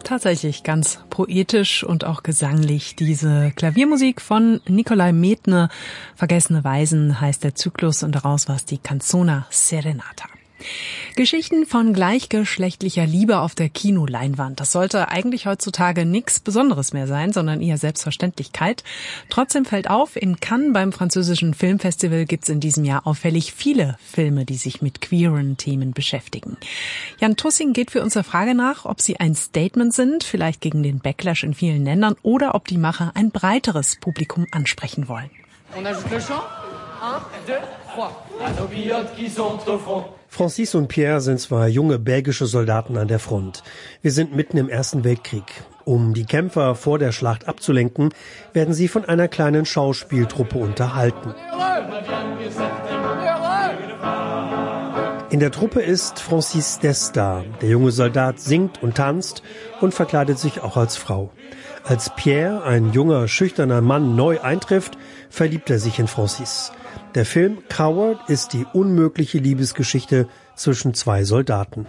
tatsächlich ganz poetisch und auch gesanglich. Diese Klaviermusik von Nicolai Medtner, Vergessene Weisen heißt der Zyklus und daraus war es die Canzona Serenata. Geschichten von gleichgeschlechtlicher Liebe auf der Kinoleinwand. Das sollte eigentlich heutzutage nichts Besonderes mehr sein, sondern eher Selbstverständlichkeit. Trotzdem fällt auf, in Cannes beim französischen Filmfestival gibt's in diesem Jahr auffällig viele Filme, die sich mit queeren Themen beschäftigen. Jan Tussing geht für uns der Frage nach, ob sie ein Statement sind, vielleicht gegen den Backlash in vielen Ländern, oder ob die Macher ein breiteres Publikum ansprechen wollen. On ajoute le chant. 1, 2, 3. Francis und Pierre sind zwei junge belgische Soldaten an der Front. Wir sind mitten im Ersten Weltkrieg. Um die Kämpfer vor der Schlacht abzulenken, werden sie von einer kleinen Schauspieltruppe unterhalten. In der Truppe ist Francis Desta. Der junge Soldat singt und tanzt und verkleidet sich auch als Frau. Als Pierre, ein junger, schüchterner Mann, neu eintrifft, verliebt er sich in Francis. Der Film Coward ist die unmögliche Liebesgeschichte zwischen zwei Soldaten.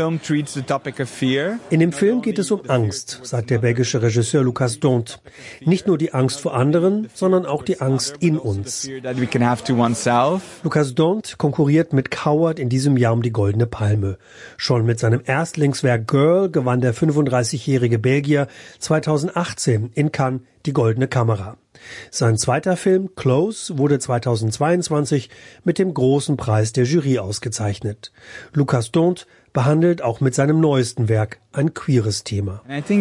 In dem Film geht es um Angst, sagt der belgische Regisseur Lucas Dont. Nicht nur die Angst vor anderen, sondern auch die Angst in uns. Lucas Dont konkurriert mit Coward in diesem Jahr um die Goldene Palme. Schon mit seinem Erstlingswerk Girl gewann der 35-jährige Belgier 2018 in Cannes die Goldene Kamera. Sein zweiter Film, Close, wurde 2022 mit dem großen Preis der Jury ausgezeichnet. Lucas Dont behandelt auch mit seinem neuesten Werk ein queeres Thema.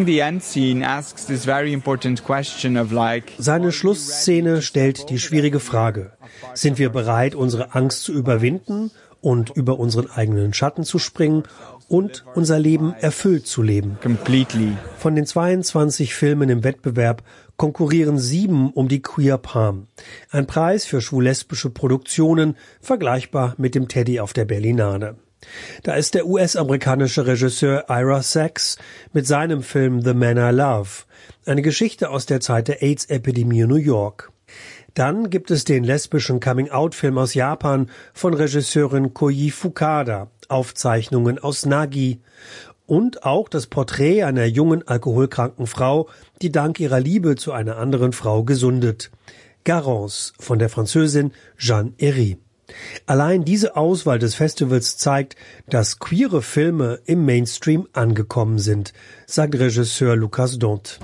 Seine Schlussszene stellt die schwierige Frage: Sind wir bereit, unsere Angst zu überwinden und über unseren eigenen Schatten zu springen und unser Leben erfüllt zu leben? Von den 22 Filmen im Wettbewerb konkurrieren 7 um die Queer Palm. Ein Preis für schwul-lesbische Produktionen, vergleichbar mit dem Teddy auf der Berlinale. Da ist der US-amerikanische Regisseur Ira Sachs mit seinem Film The Man I Love, eine Geschichte aus der Zeit der AIDS-Epidemie in New York. Dann gibt es den lesbischen Coming-out-Film aus Japan von Regisseurin Koji Fukada, Aufzeichnungen aus Nagi. Und auch das Porträt einer jungen, alkoholkranken Frau, die dank ihrer Liebe zu einer anderen Frau gesundet. Garance von der Französin Jeanne Herry. Allein diese Auswahl des Festivals zeigt, dass queere Filme im Mainstream angekommen sind, sagt Regisseur Lucas Dont.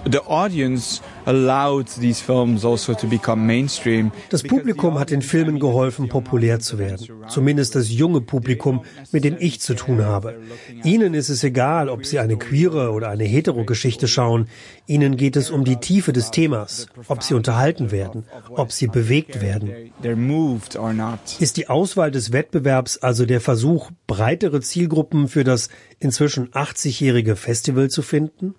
Das Publikum hat den Filmen geholfen, populär zu werden. Zumindest das junge Publikum, mit dem ich zu tun habe. Ihnen ist es egal, ob sie eine queere oder eine hetero Geschichte schauen. Ihnen geht es um die Tiefe des Themas, ob sie unterhalten werden, ob sie bewegt werden. Ist die Auswahl des Wettbewerbs also der Versuch, breitere Zielgruppen für das inzwischen 80-jährige Festival zu finden?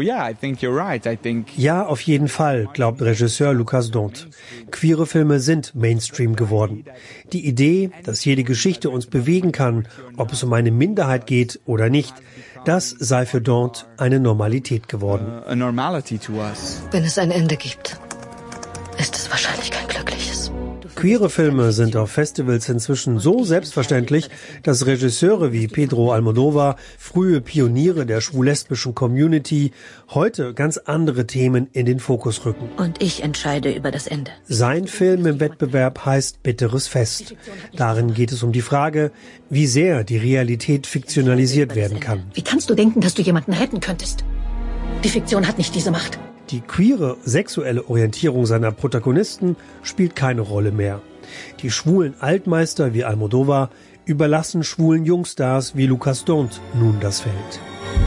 Ja, auf jeden Fall, glaubt Regisseur Lucas Dont. Queere Filme sind Mainstream geworden. Die Idee, dass jede Geschichte uns bewegen kann, ob es um eine Minderheit geht oder nicht, das sei für Dont eine Normalität geworden. Wenn es ein Ende gibt, ist es wahrscheinlich kein glückliches. Queere Filme sind auf Festivals inzwischen so selbstverständlich, dass Regisseure wie Pedro Almodóvar, frühe Pioniere der schwul-lesbischen Community, heute ganz andere Themen in den Fokus rücken. Und ich entscheide über das Ende. Sein Film im Wettbewerb heißt Bitteres Fest. Darin geht es um die Frage, wie sehr die Realität fiktionalisiert werden kann. Wie kannst du denken, dass du jemanden retten könntest? Die Fiktion hat nicht diese Macht. Die queere sexuelle Orientierung seiner Protagonisten spielt keine Rolle mehr. Die schwulen Altmeister wie Almodóvar überlassen schwulen Jungstars wie Lucas Dont nun das Feld.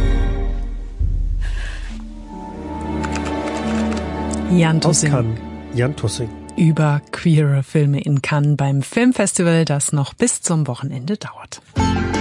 Jan Tussing. Jan Tussing. Über queere Filme in Cannes beim Filmfestival, das noch bis zum Wochenende dauert.